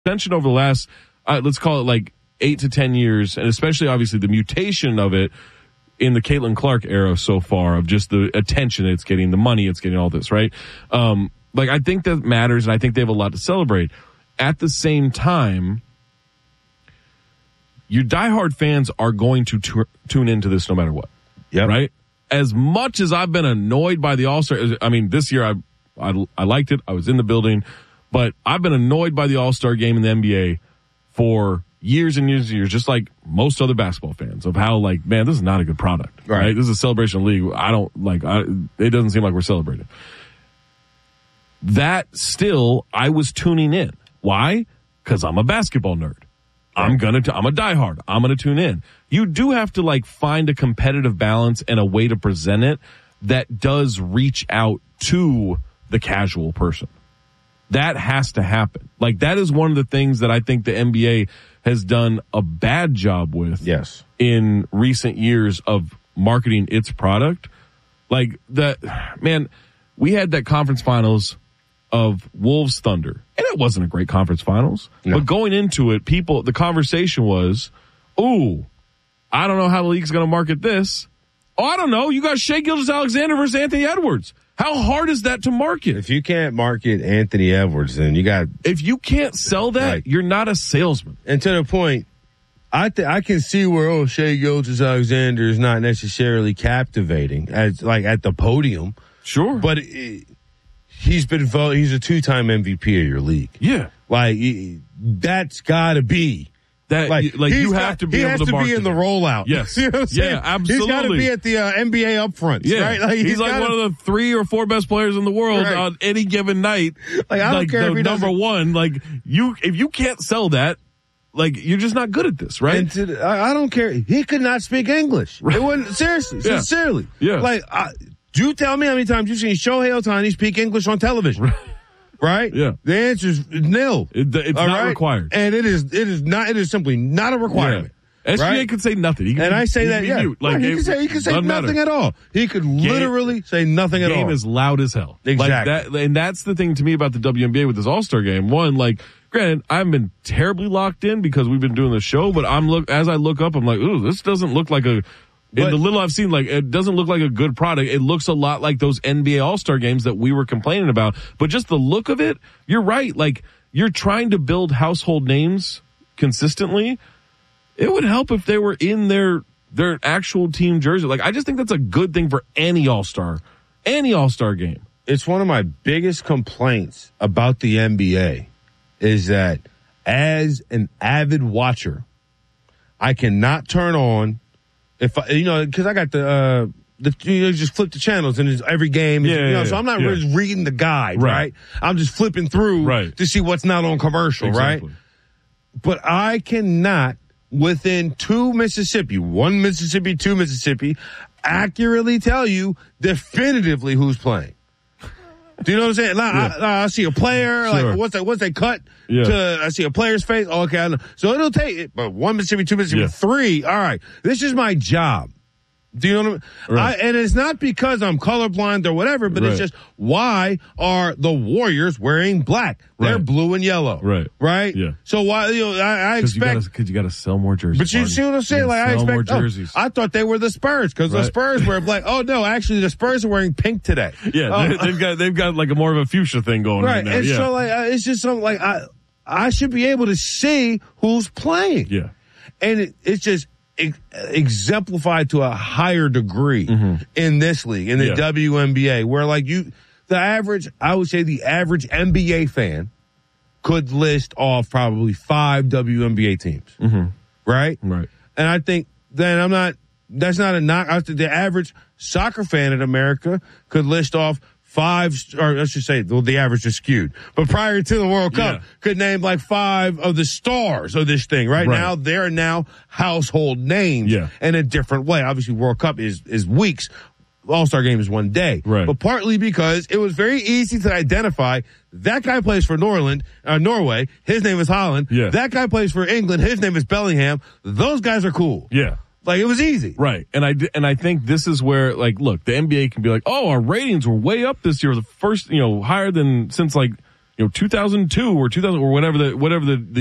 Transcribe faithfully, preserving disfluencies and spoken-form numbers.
attention over the last, uh, let's call it like eight to ten years, and especially obviously the mutation of it in the Caitlin Clark era so far of just the attention it's getting, the money it's getting, all this, right? Um, like, I think that matters, and I think they have a lot to celebrate. At the same time, your diehard fans are going to t- tune into this no matter what. Yep. Right? As much as I've been annoyed by the All-Star, I mean, this year I, I, I liked it. I was in the building, but I've been annoyed by the All-Star game in the N B A for years and years and years, just like most other basketball fans, of how, like, man, this is not a good product. Right? right? This is a celebration league. I don't like, I, it doesn't seem like we're celebrating. That still, I was tuning in. Why? Because I'm a basketball nerd. I'm gonna, t- I'm a diehard. I'm gonna tune in. You do have to, like, find a competitive balance and a way to present it that does reach out to the casual person. That has to happen. Like, that is one of the things that I think the N B A has done a bad job with. Yes. In recent years of marketing its product. Like, that, man, we had that conference finals of Wolves Thunder, and it wasn't a great conference finals. No. But going into it, people, the conversation was, ooh, I don't know how the league's going to market this. Oh, I don't know. You got Shai Gilgeous-Alexander versus Anthony Edwards. How hard is that to market? If you can't market Anthony Edwards, then you got... If you can't sell that, right, you're not a salesman. And to the point, I th- I can see where, oh, Shai Gilgeous-Alexander is not necessarily captivating as, like, at the podium. Sure. But it, he's been voted, he's a two-time M V P of your league. Yeah. Like, that's got to be. That, like, like you have got, to be he able has to, to market be in the rollout. Yes. You know what I'm saying? Yeah, absolutely. He's got to be at the uh, N B A upfront. Yeah. Right? Like, he's, he's like gotta, one of the three or four best players in the world right, on any given night. Like, I don't like, care the if he number doesn't. one. Like, you, if you can't sell that, like, you're just not good at this, right? And to, I, I don't care. He could not speak English. Right. It wasn't, seriously, yeah. sincerely. Yeah. Like, uh, do you tell me how many times you've seen Shohei Ohtani speak English on television? Right. Right? Yeah. The answer is nil. It, it's All not right? required. And it is, it is not, it is simply not a requirement. Yeah. S G A right? could say nothing. He could and be, I say that, yeah. Mute. Like, right, he it, could say, he could say nothing matter. at all. He could game, literally say nothing at all. Game is loud as hell. Exactly. Like that, and that's the thing to me about the W N B A with this All-Star game. One, like, granted, I haven't been terribly locked in because we've been doing the show, but I'm look, as I look up, I'm like, ooh, this doesn't look like a, in the little I've seen, like, it doesn't look like a good product. It looks a lot like those N B A All-Star games that we were complaining about. But just the look of it, you're right. Like, you're trying to build household names consistently. It would help if they were in their their actual team jersey. Like, I just think that's a good thing for any All-Star, any All-Star game. It's one of my biggest complaints about the N B A is that as an avid watcher, I cannot turn on if I, you know, because I got the uh the you know, just flip the channels and it's every game. Yeah, you know, yeah, so I'm not yeah. just reading the guide, Right. right? I'm just flipping through Right. to see what's not on commercial, Exactly. right? But I cannot, within two Mississippi, one Mississippi, two Mississippi, accurately tell you definitively who's playing. Do you know what I'm saying? Like, Yeah. I, I see a player, Sure. like what's that? What's they cut Yeah. to? I see a player's face. Oh, okay, I know. So it'll take it, but one Mississippi, two Mississippi, Yeah. three. All right, this is my job. Do you know what I mean? Right. I, and it's not because I'm colorblind or whatever, but Right. it's just why are the Warriors wearing black? They're Right. blue and yellow. Right. Right. Yeah. So why? You know, I, I expect. Because you got to sell more jerseys. But you Marty. see what I'm saying? You Like, gotta I sell more expect, oh, jerseys. I thought they were the Spurs because the Right. Spurs were black. Oh no, actually the Spurs are wearing pink today. Yeah, Oh, they, they've got they've got like a more of a fuchsia thing going right. on there. And Yeah. so like, uh, it's just something like I, I should be able to see who's playing. yeah. And it, it's just ex- exemplified to a higher degree Mm-hmm. in this league, in the Yeah. W N B A, where like you, the average, I would say the average N B A fan could list off probably five W N B A teams. Mm-hmm. Right? Right. And I think then I'm not, that's not a knock. I think the average soccer fan in America could list off five, or I should say, well, the average is skewed. But prior to the World Cup, Yeah. could name like five of the stars of this thing. Right, Right. now, they're now household names Yeah. in a different way. Obviously, World Cup is is weeks. All-Star game is one day. Right. But partly because it was very easy to identify that guy plays for Norland, uh, Norway. His name is Holland. Yeah. That guy plays for England. His name is Bellingham. Those guys are cool. Yeah. Like, it was easy. Right. And I, and I think this is where, like, look, the N B A can be like, oh, our ratings were way up this year. The first, you know, higher than since like you know, two thousand two or two thousand or whatever the, whatever the, the